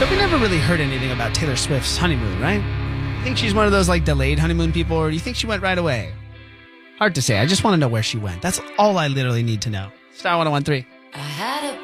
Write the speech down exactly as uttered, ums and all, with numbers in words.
So we never really heard anything about Taylor Swift's honeymoon, right? You think she's one of those like delayed honeymoon people, or do you think she went right away? Hard to say. I just want to know where she went. That's all I literally need to know. Star one oh one three. I had a